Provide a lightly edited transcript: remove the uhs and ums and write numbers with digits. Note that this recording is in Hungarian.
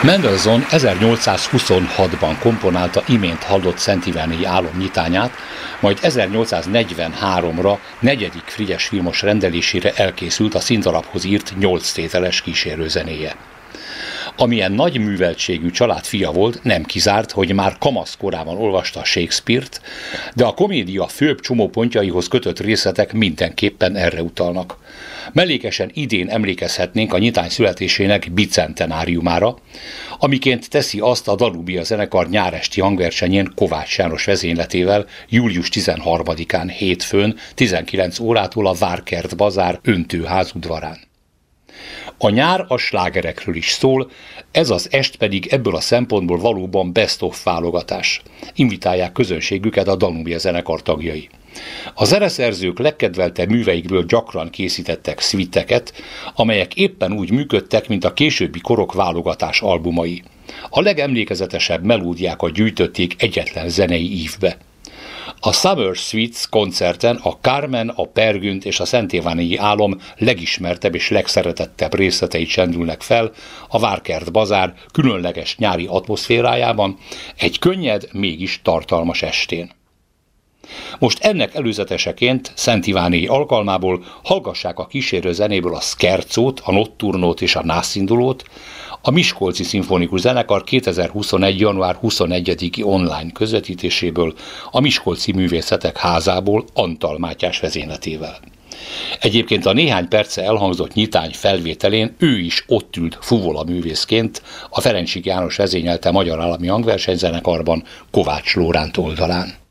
Mendelssohn 1826-ban komponálta imént hallott Szent Iványi álom nyitányát, majd 1843-ra negyedik Frigyes Vilmos rendelésére elkészült a színdarabhoz írt 8 tételes kísérőzenéje. Amilyen nagy műveltségű család fia volt, nem kizárt, hogy már kamaszkorában olvasta Shakespeare-t, de a komédia főbb csomópontjaihoz kötött részletek mindenképpen erre utalnak. Mellékesen idén emlékezhetnénk a nyitány születésének bicentenáriumára, amiként teszi azt a Danubia zenekar nyáresti hangversenyén Kovács János vezényletével július 13-án hétfőn 19 órától a Várkert Bazár öntőház udvarán. A nyár a slágerekről is szól, ez az est pedig ebből a szempontból valóban best-of válogatás. Invitálják közönségüket a Danubia zenekar tagjai. A zeneszerzők legkedveltebb műveikből gyakran készítettek szvitteket, amelyek éppen úgy működtek, mint a későbbi korok válogatás albumai. A legemlékezetesebb melódiákat gyűjtötték egyetlen zenei ívbe. A Summer Suites koncerten a Carmen, a Peer Gynt és a Szent Iványi álom legismertebb és legszeretettebb részletei csendülnek fel a Várkert Bazár különleges nyári atmoszférájában, egy könnyed, mégis tartalmas estén. Most ennek előzeteseként Szent Iványi alkalmából hallgassák a kísérő zenéből a Scherzót, a Notturnót és a Nászindulót, a Miskolci Szimfonikus Zenekar 2021. január 21-i online közvetítéséből, a Miskolci Művészetek Házából Antal Mátyás vezényletével. Egyébként a néhány perce elhangzott nyitány felvételén ő is ott ült fuvola művészként a Ferencsik János vezényelte Magyar Állami Hangversenyzenekarban Kovács Lóránt oldalán.